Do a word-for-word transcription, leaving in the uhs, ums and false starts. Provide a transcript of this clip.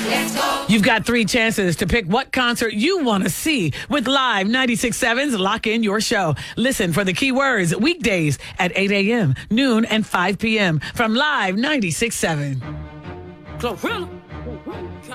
You've got three chances to pick what concert you want to see with Live ninety-six point seven's Lock In Your Show. Listen for the keywords weekdays at eight a.m., noon, and five p.m. from Live ninety-six point seven.